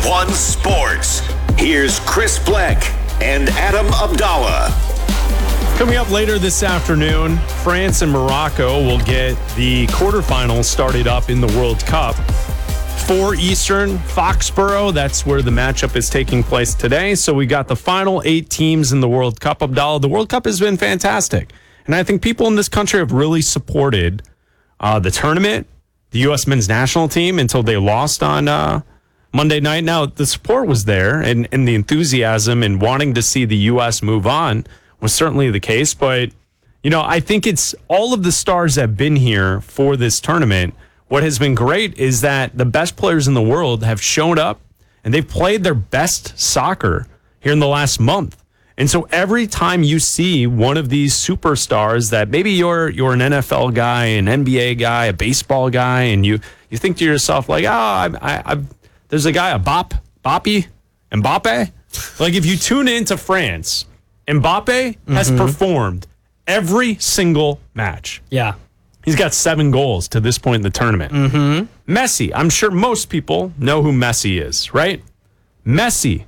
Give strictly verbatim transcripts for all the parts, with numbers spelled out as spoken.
one Sports. Here's Chris Bleck and Adam Abdallah. Coming up later this afternoon, France and Morocco will get the quarterfinals started up in the World Cup. four Eastern, Foxborough, that's where the matchup is taking place today. So we got the final eight teams in the World Cup. Abdallah, the World Cup has been fantastic. And I think people in this country have really supported uh, the tournament, the U S men's national team, until they lost on uh, Monday night. Now, the support was there, and, and the enthusiasm and wanting to see the U S move on was certainly the case. But, you know, I think it's all of the stars that have been here for this tournament. What has been great is that the best players in the world have shown up and they've played their best soccer here in the last month. And so every time you see one of these superstars that maybe you're you're an N F L guy, an N B A guy, a baseball guy, and you, you think to yourself like, oh, I, I, I, there's a guy, a Bop, Boppy, Mbappe. Like if you tune into France, Mbappe mm-hmm. has performed every single match. Yeah. He's got seven goals to this point in the tournament. Mm-hmm. Messi, I'm sure most people know who Messi is, right? Messi,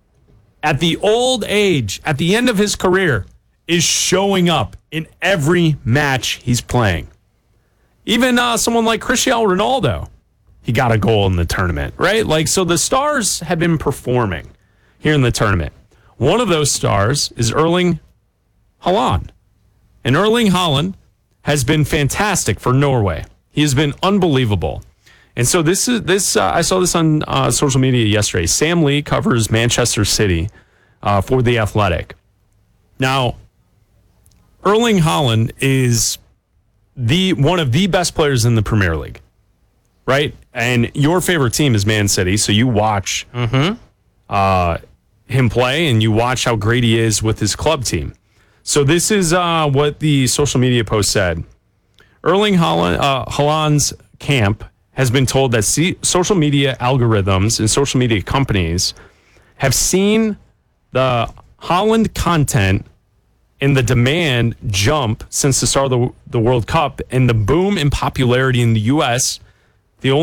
at the old age, at the end of his career, is showing up in every match he's playing. Even uh, someone like Cristiano Ronaldo, he got a goal in the tournament, right? Like, so the stars have been performing here in the tournament. One of those stars is Erling Haaland. And Erling Haaland has been fantastic for Norway. He has been unbelievable. And so this is this. Uh, I saw this on uh, social media yesterday. Sam Lee covers Manchester City uh, for The Athletic. Now, Erling Haaland is the one of the best players in the Premier League, right? And your favorite team is Man City, so you watch mm-hmm. uh, him play and you watch how great he is with his club team. So this is uh, what the social media post said. Erling Haaland, uh, Haaland's camp has been told that C- social media algorithms and social media companies have seen the Haaland content and the demand jump since the start of the, the World Cup, and the boom in popularity in the U S